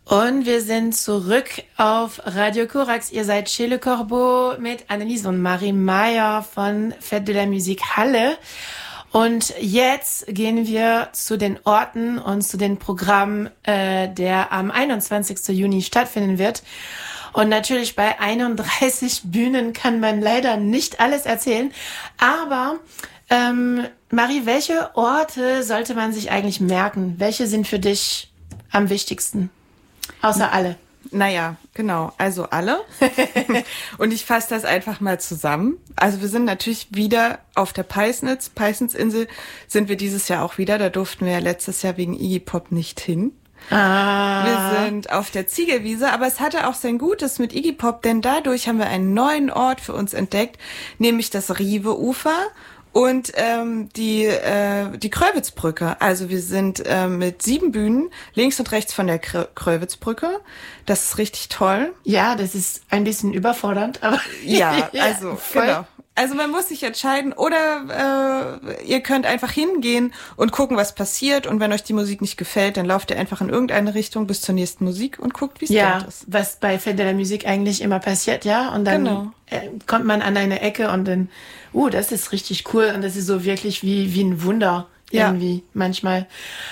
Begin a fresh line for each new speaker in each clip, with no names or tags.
Und wir sind zurück auf Radio Korax. Ihr seid Chez Le Corbeau mit Anneliese und Marie Meyer von Fête de la Musique Halle. Und jetzt gehen wir zu den Orten und zu den Programmen, der am 21. Juni stattfinden wird. Und natürlich bei 31 Bühnen kann man leider nicht alles erzählen. Aber Marie, welche Orte sollte man sich eigentlich merken? Welche sind für dich am wichtigsten? Außer alle.
Naja, genau, also alle. Und ich fasse das einfach mal zusammen. Also wir sind natürlich wieder auf der Peisnitsinsel sind wir dieses Jahr auch wieder. Da durften wir ja letztes Jahr wegen Iggy Pop nicht hin. Wir sind auf der Ziegelwiese, aber es hatte auch sein Gutes mit Iggy Pop, denn dadurch haben wir einen neuen Ort für uns entdeckt, nämlich das Rive-Ufer. Und die Kröwitzbrücke. Also wir sind mit 7 Bühnen links und rechts von der Kröwitzbrücke. Das ist richtig toll.
Ja, das ist ein bisschen überfordernd, aber
ja, also voll. Genau. Also man muss sich entscheiden oder ihr könnt einfach hingehen und gucken, was passiert. Und wenn euch die Musik nicht gefällt, dann lauft ihr einfach in irgendeine Richtung bis zur nächsten Musik und guckt, wie es dort ist.
Ja, was bei Fête de la Musique eigentlich immer passiert, ja. Und dann kommt man an eine Ecke und dann, das ist richtig cool. Und das ist so wirklich wie ein Wunder irgendwie manchmal.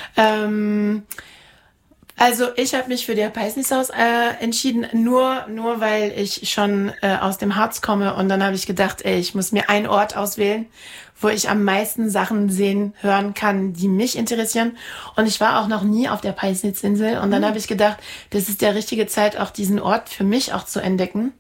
Also ich habe mich für der Peisnishaus entschieden, nur weil ich schon aus dem Harz komme. Und dann habe ich gedacht, ich muss mir einen Ort auswählen, wo ich am meisten Sachen sehen, hören kann, die mich interessieren. Und ich war auch noch nie auf der Peisnitzinsel. Und dann habe ich gedacht, das ist der richtige Zeit, auch diesen Ort für mich auch zu entdecken.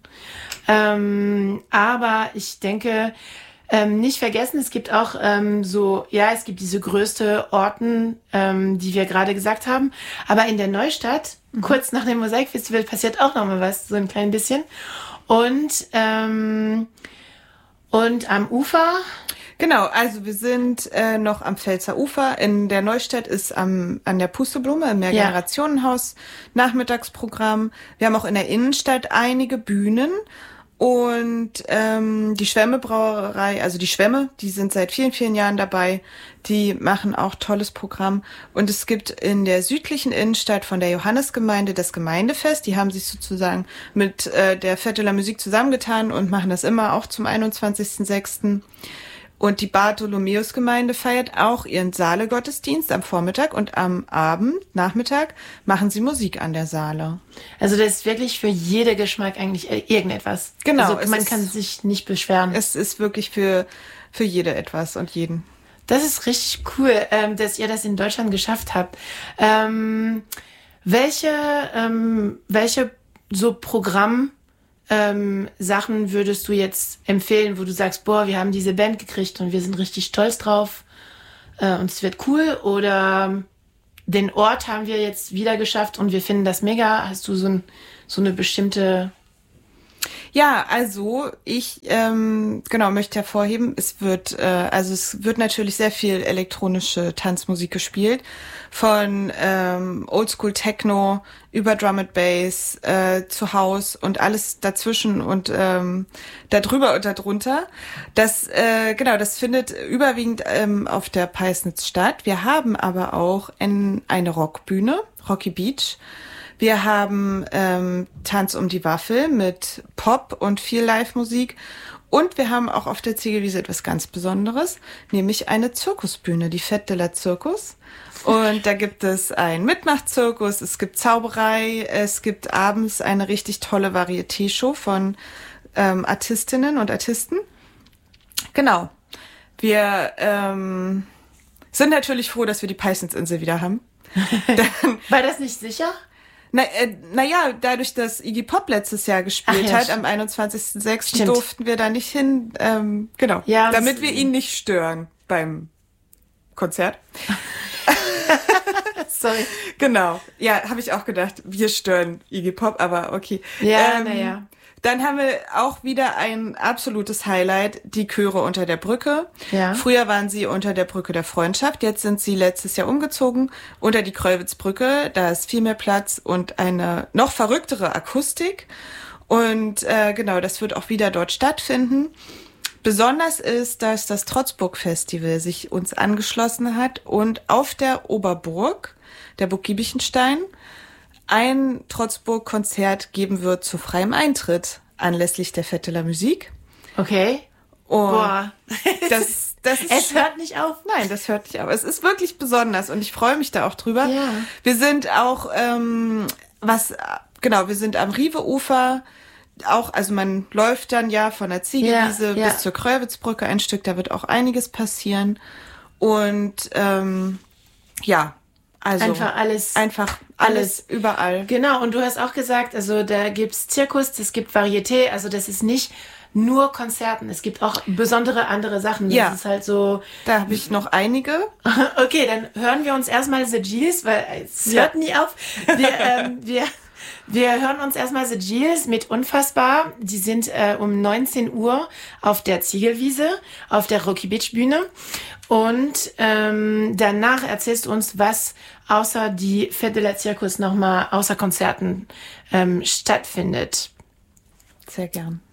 Aber ich denke, nicht vergessen, es gibt auch es gibt diese größte Orten, die wir gerade gesagt haben. Aber in der Neustadt, kurz nach dem Mosaikfestival, passiert auch noch mal was, so ein klein bisschen. Und am Ufer.
Genau, also wir sind noch am Pfälzer Ufer. In der Neustadt ist an der Pusteblume im Mehrgenerationenhaus Nachmittagsprogramm. Wir haben auch in der Innenstadt einige Bühnen. Und die Schwemme-Brauerei, also die Schwemme, die sind seit vielen, vielen Jahren dabei. Die machen auch tolles Programm. Und es gibt in der südlichen Innenstadt von der Johannesgemeinde das Gemeindefest. Die haben sich sozusagen mit der Fête de la Musique zusammengetan und machen das immer auch zum 21.06. Und die Bartholomäusgemeinde feiert auch ihren Saale-Gottesdienst am Vormittag und am Nachmittag machen sie Musik an der Saale.
Also das ist wirklich für jede Geschmack eigentlich irgendetwas.
Genau.
Also man kann sich nicht beschweren.
Es ist wirklich für jede etwas und jeden.
Das ist richtig cool, dass ihr das in Deutschland geschafft habt. Welche so Sachen würdest du jetzt empfehlen, wo du sagst, wir haben diese Band gekriegt und wir sind richtig stolz drauf und es wird cool? Oder den Ort haben wir jetzt wieder geschafft und wir finden das mega? Hast du so eine bestimmte...
Ja, also ich möchte hervorheben, es wird natürlich sehr viel elektronische Tanzmusik gespielt, von Oldschool Techno über Drum and Bass zu House und alles dazwischen und darüber und darunter. Das findet überwiegend auf der Peisnitz statt. Wir haben aber auch eine Rockbühne, Rocky Beach. Wir haben Tanz um die Waffel mit Pop und viel Live-Musik. Und wir haben auch auf der Ziegelwiese etwas ganz Besonderes, nämlich eine Zirkusbühne, die Fête de la Circus. Und da gibt es einen Mitmachzirkus, es gibt Zauberei, es gibt abends eine richtig tolle Varieté-Show von Artistinnen und Artisten. Genau. Wir sind natürlich froh, dass wir die Peisnitzinsel wieder haben.
War das nicht sicher?
Naja, dadurch, dass Iggy Pop letztes Jahr gespielt hat, am 21.06. durften wir da nicht hin, genau, ja, damit wir ihn nicht stören beim Konzert.
Sorry.
Genau, ja, habe ich auch gedacht, wir stören Iggy Pop, aber okay.
Ja, naja.
Dann haben wir auch wieder ein absolutes Highlight, die Chöre unter der Brücke.
Ja.
Früher waren sie unter der Brücke der Freundschaft, jetzt sind sie letztes Jahr umgezogen unter die Kröwitzbrücke. Da ist viel mehr Platz und eine noch verrücktere Akustik. Und das wird auch wieder dort stattfinden. Besonders ist, dass das Trotzburg-Festival sich uns angeschlossen hat und auf der Oberburg, der Burg Giebichenstein, ein Trotzburg-Konzert geben wird zu freiem Eintritt anlässlich der Fête de la Musique.
Okay.
Und
Boah.
das ist
Es hört nicht auf.
Nein, das hört nicht auf. Es ist wirklich besonders und ich freue mich da auch drüber.
Ja.
Wir sind auch, wir sind am Rive-Ufer. Auch, also man läuft dann ja von der Ziegelwiese bis zur Kreuwitzbrücke ein Stück. Da wird auch einiges passieren. Und also einfach alles überall.
Genau, und du hast auch gesagt, also da gibt's Zirkus, es gibt Varieté, also das ist nicht nur Konzerten, es gibt auch besondere andere Sachen. Das ist halt so.
Da habe ich noch einige.
Okay, dann hören wir uns erstmal The Gills, weil es hört nie auf. Wir hören uns erstmal The Gills mit Unfassbar. Die sind um 19 Uhr auf der Ziegelwiese, auf der Rocky Beach Bühne. Und danach erzählst du uns, was außer die Fête de la Circus nochmal außer Konzerten stattfindet.
Sehr gern.